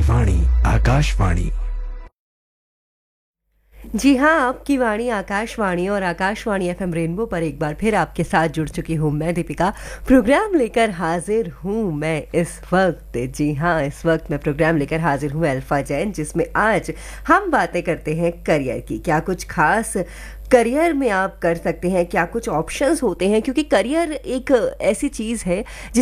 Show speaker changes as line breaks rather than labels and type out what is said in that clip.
वाणी आकाशवाणी।
जी हाँ, आपकी वाणी आकाशवाणी और आकाशवाणी एफएम रेनबो पर एक बार फिर आपके साथ जुड़ चुकी हूँ मैं दीपिका। प्रोग्राम लेकर हाजिर हूँ मैं इस वक्त। जी हाँ, इस वक्त मैं प्रोग्राम लेकर हाजिर हूँ अल्फा जैन, जिसमें आज हम बातें करते हैं करियर की। क्या कुछ खास करियर में आप कर सकते हैं, क्या कुछ ऑप्शंस होते हैं, क्योंकि करियर एक ऐसी चीज़ है